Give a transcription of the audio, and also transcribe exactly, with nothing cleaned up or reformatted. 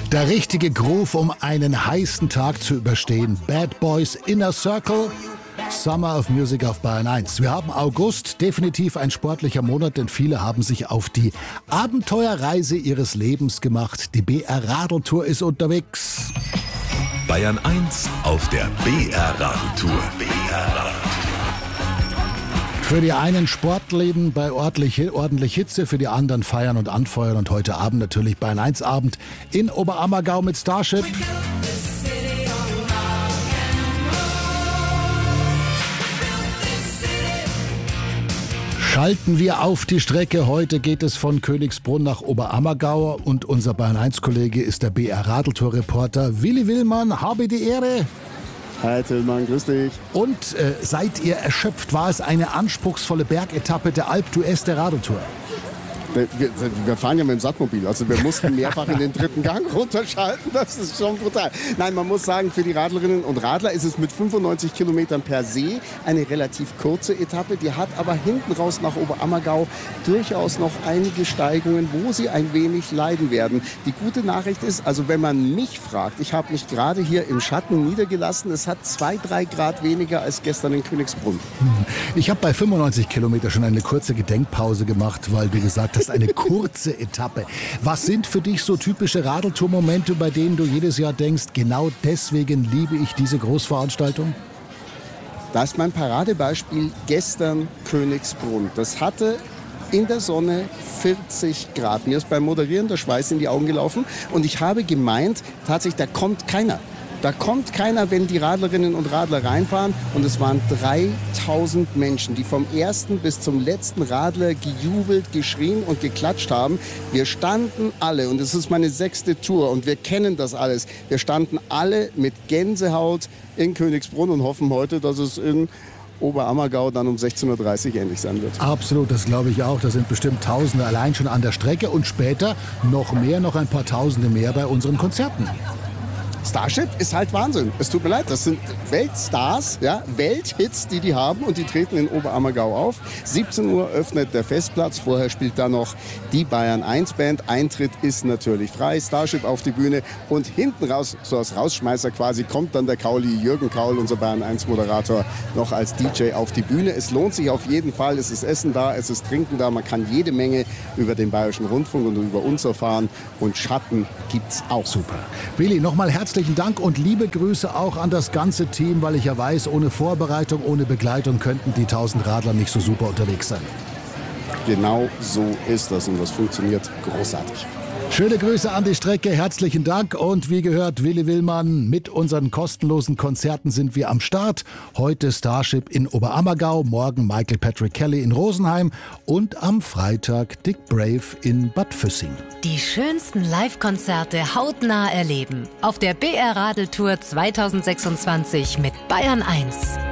Der richtige Groove, um einen heißen Tag zu überstehen. Bad Boys Inner Circle, Summer of Music auf Bayern eins. Wir haben August, definitiv ein sportlicher Monat, denn viele haben sich auf die Abenteuerreise ihres Lebens gemacht. Die B R-Radeltour ist unterwegs. Bayern eins auf der B R-Radeltour. B R-Radeltour. Für die einen Sportleben bei ordentlich, ordentlich Hitze, für die anderen feiern und anfeuern. Und heute Abend natürlich Bayern eins Abend in Oberammergau mit Starship. Schalten wir auf die Strecke. Heute geht es von Königsbrunn nach Oberammergau und unser Bayern eins Kollege ist der B R-Radeltour-Reporter Willi Willmann. Habe die Ehre. Hi Tillmann, grüß dich. Und äh, seid ihr erschöpft? War es eine anspruchsvolle Bergetappe der Alpe d'Huez der Radeltour? Wir, wir fahren ja mit dem Sattmobil, also wir mussten mehrfach in den dritten Gang runterschalten, das ist schon brutal. Nein, man muss sagen, für die Radlerinnen und Radler ist es mit fünfundneunzig Kilometern per se eine relativ kurze Etappe, die hat aber hinten raus nach Oberammergau durchaus noch einige Steigungen, wo sie ein wenig leiden werden. Die gute Nachricht ist, also wenn man mich fragt, ich habe mich gerade hier im Schatten niedergelassen, es hat zwei, drei Grad weniger als gestern in Königsbrunn. Ich habe bei fünfundneunzig Kilometern schon eine kurze Gedenkpause gemacht, weil du gesagt hast, eine kurze Etappe. Was sind für dich so typische Radeltour-Momente, bei denen du jedes Jahr denkst, genau deswegen liebe ich diese Großveranstaltung? Da ist mein Paradebeispiel gestern Königsbrunn. Das hatte in der Sonne vierzig Grad. Mir ist beim Moderieren der Schweiß in die Augen gelaufen und ich habe gemeint, tatsächlich, da kommt keiner. Da kommt keiner, wenn die Radlerinnen und Radler reinfahren. Und es waren dreitausend Menschen, die vom ersten bis zum letzten Radler gejubelt, geschrien und geklatscht haben. Wir standen alle, und es ist meine sechste Tour, und wir kennen das alles. Wir standen alle mit Gänsehaut in Königsbrunn und hoffen heute, dass es in Oberammergau dann um sechzehn Uhr dreißig ähnlich sein wird. Absolut, das glaube ich auch. Da sind bestimmt Tausende allein schon an der Strecke und später noch mehr, noch ein paar Tausende mehr bei unseren Konzerten. Starship ist halt Wahnsinn. Es tut mir leid, das sind Weltstars, ja, Welthits, die die haben, und die treten in Oberammergau auf. siebzehn Uhr öffnet der Festplatz, vorher spielt da noch die Bayern eins Band. Eintritt ist natürlich frei, Starship auf die Bühne und hinten raus, so als Rausschmeißer quasi, kommt dann der Kauli, Jürgen Kaul, unser Bayern eins Moderator, noch als D J auf die Bühne. Es lohnt sich auf jeden Fall, es ist Essen da, es ist Trinken da, man kann jede Menge über den Bayerischen Rundfunk und über uns erfahren, und Schatten gibt's auch. Super. Willi, nochmal herzlich Herzlichen Dank und liebe Grüße auch an das ganze Team, weil ich ja weiß, ohne Vorbereitung, ohne Begleitung könnten die tausend Radler nicht so super unterwegs sein. Genau so ist das und das funktioniert großartig. Schöne Grüße an die Strecke, herzlichen Dank und wie gehört, Willi Willmann, mit unseren kostenlosen Konzerten sind wir am Start. Heute Starship in Oberammergau, morgen Michael Patrick Kelly in Rosenheim und am Freitag Dick Brave in Bad Füssing. Die schönsten Live-Konzerte hautnah erleben auf der B R-Radeltour zweitausendsechsundzwanzig mit Bayern eins.